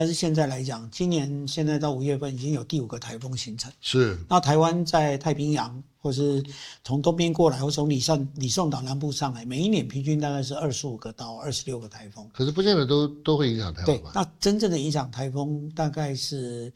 但是现在来讲，今年现在到5月份已经有第5个台风形成。 是。 那台湾在太平洋，或是从东边过来，或从李宋岛南部上来，每一年平均大概是25个到26个台风。 可是不见得都会影响台湾吧？ 对，那真正的影响台风大概是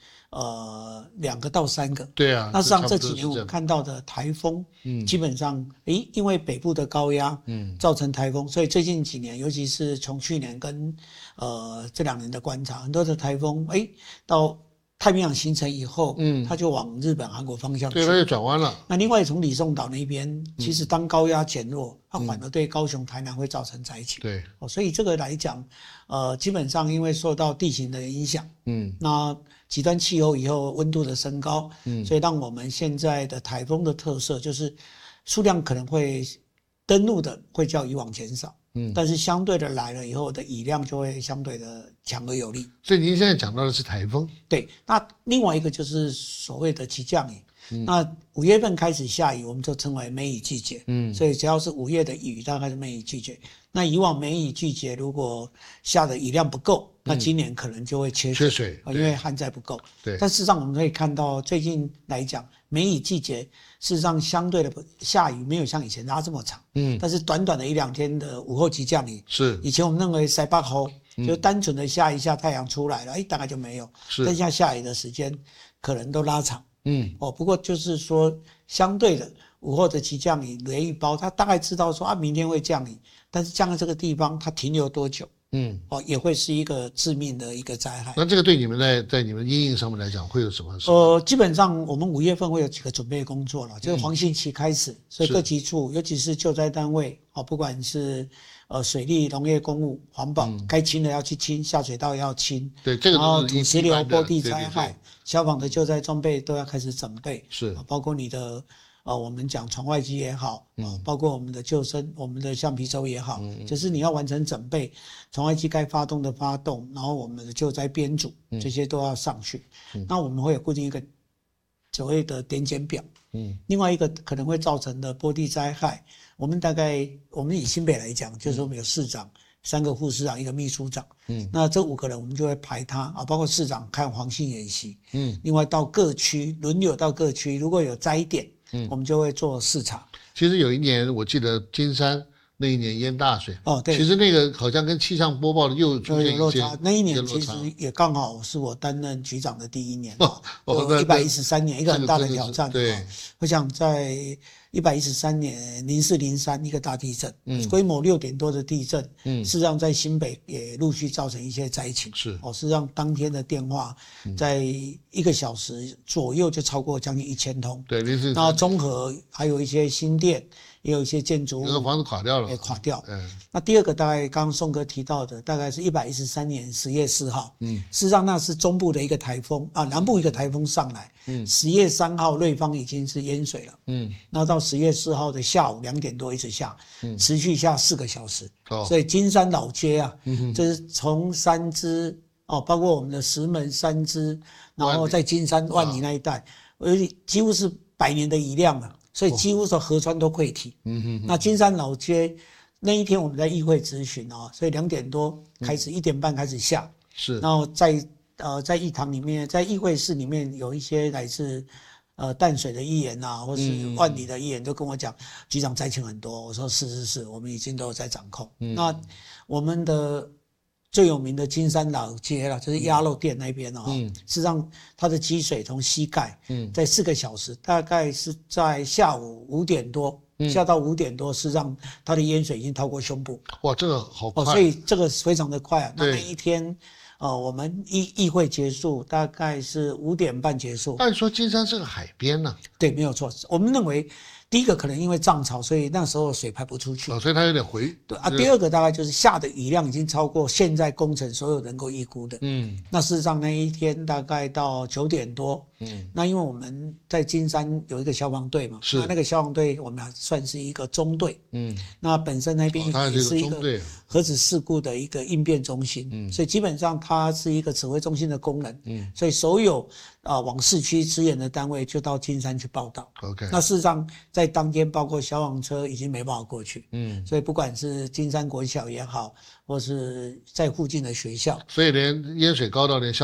2个到3个。 对啊。 那实际上这几年我们看到的台风，基本上因为北部的高压，造成台风，所以最近几年，尤其是从去年跟这2年的观察，很多的台风到太平洋形成以后，它就往日本、韩国方向去， 对，它就转弯了。 那另外从李宋岛那边，其实当高压减弱，它反而对高雄、台南会造成灾情。 对， 所以这个来讲，基本上因为受到地形的影响，那极端气候以后温度的升高，所以让我们现在的台风的特色就是数量可能会登陆的会较以往减少。但是相对的来了以后的雨量就会相对的强而有力。 所以您现在讲到的是台风。 对，那另外一个就是所谓的急降雨。那5月份开始下雨，我们就称为梅雨季节。所以只要是5月的雨，大概是梅雨季节。那以往梅雨季节如果下的雨量不够，那今年可能就会缺水，因为旱灾不够。 对。 但事实上我们可以看到，最近来讲，梅雨季节事实上相对的下雨没有像以前拉这么长。但是短短的1-2天的午后急降雨， 是以前我们认为塞巴后就单纯的下一下太阳出来了，大概就没有。但现在下雨的时间可能都拉长。不过就是说，相对的午后的急降雨，雷雨包它大概知道说明天会降雨，但是降在这个地方它停留多久，也会是一个致命的一个灾害。 那这个对你们在你们因应上面来讲会有什么？ 基本上我们5月份会有几个准备工作了，就是黄信期开始，所以各级处，尤其是救灾单位，不管是水利、农业、公务、环保，该清的要去清，下水道要清， 对，这个然后土石流、坡地灾灾害，消防的救灾装备都要开始准备， 是包括你的我们讲船外机也好，包括我们的救生、我们的橡皮舟也好，就是你要完成准备，船外机该发动的发动，然后我们的救灾编组，这些都要上去。那我们会有固定一个所谓的点检表。另外一个可能会造成的坡地灾害，我们以新北来讲，就是我们有市长、3个副市长、1个秘书长，那这5个人我们就会排他包括市长看黄信演习，另外到各区轮流到各区，如果有灾点，我们就会做视察。 其实有一年我记得金山那一年淹大水， 对， 其实那个好像跟气象播报的又出现落差。那一年其实也刚好是我担任局长的第1年，113年，一个很大的挑战。 对， 我想在113年0403一个大地震，规模6点多的地震，事实上在新北也陆续造成一些灾情。 是， 事实上当天的电话在1个小时左右就超过将近1000通。 对， 那中和还有一些新店。也有一些建筑物， 那个房子垮掉了， 也垮掉。那第2个大概刚刚宋哥提到的，大概是113年10月4号。事实上那是中部的一个台风南部一个台风上来。10月3号瑞芳已经是淹水了。那到10月4号的下午2点多一直下，持续下4个小时。所以金山老街就是从三芝包括我们的石门、三芝，然后在金山、万里那一带，几乎是100年的雨量了。所以几乎是河川都溃堤。那金山老街那一天我们在议会质询所以2点多开始，1点半开始下。 是。 然后在议堂里面，在议会室里面有一些来自淡水的议员或是万里的议员都跟我讲，局长灾情很多。我说是，我们已经都有在掌控。那我们的最有名的金山老街了，就是鸭肉店那边事实上它的积水从膝盖，在4个小时，大概是在下午5点多，下到5点多，事实上它的淹水已经超过胸部。 哇，这个好快！ 所以这个非常的快那一天，我们议会结束大概是5点半结束。 按说金山是个海边呢。 对，没有错。我们认为。第1个可能因为涨潮，所以那时候水排不出去， 所以它有点回。 对第2个大概就是下的雨量已经超过现在工程所有能够预估的。那事实上那一天大概到9点多， 那因为我们在金山有一个消防队嘛， 是那个消防队我们还算是一个中队，那本身那边也是一个核子事故的一个应变中心，所以基本上它是一个指挥中心的功能，所以所有往市区支援的单位就到金山去报到。 OK， 那事实上在当天包括消防车已经没办法过去，所以不管是金山国小也好，或是在附近的学校， 所以连淹水高到连